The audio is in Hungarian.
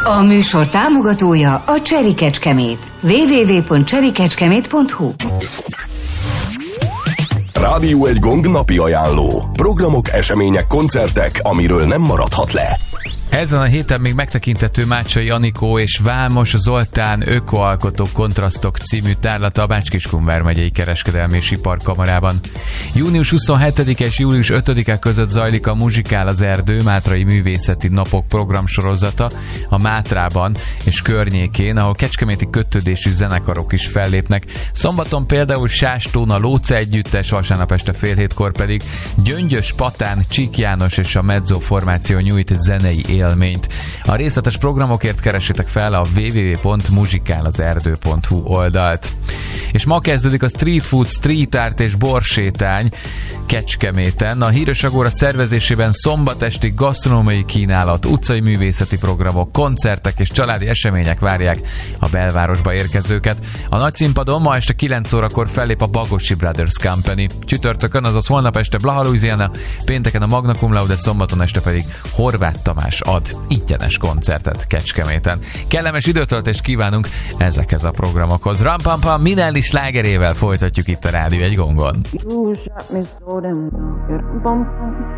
A műsor támogatója a Cherry Kecskemét. www.cherrykecskemét.hu. Rádió egy Gong napi ajánló. Programok, események, koncertek, amiről nem maradhat le. Ezen a héten még megtekintető Mácsai Anikó és Vámos Zoltán Ökoalkotó Kontrasztok című tárlata a Bács-Kiskun vármegyei kereskedelmi és iparkamarában. Június 27 és július 5-e között zajlik a Muzsikál az erdő Mátrai Művészeti Napok programsorozata a Mátrában és környékén, ahol kecskeméti kötődésű zenekarok is fellépnek. Szombaton például Sástón a Lóce Együttes, vasárnap este fél hétkor pedig Gyöngyös Patán, Csík János és a Mezzo formáció nyújt zenei élményt. A részletes programokért keressétek fel a www.muzsikálazerdő.hu oldalt. És ma kezdődik a Street Food, Street Art és Borsétány Kecskeméten. A Híres Agóra szervezésében szombat esti gasztronómiai kínálat, utcai művészeti programok, koncertek és családi események várják a belvárosba érkezőket. A nagy színpadon ma este 9 órakor fellép a Bagosi Brothers Company. Csütörtökön, azaz holnap este Blaha Louisiana, pénteken a Magna Cum Laude, szombaton este pedig Horváth Tamás ad ingyenes koncertet Kecskeméten. Kellemes időtöltést kívánunk ezekhez a programokhoz. Rampampam Minelli slágerével folytatjuk itt a Rádió egy Gongon.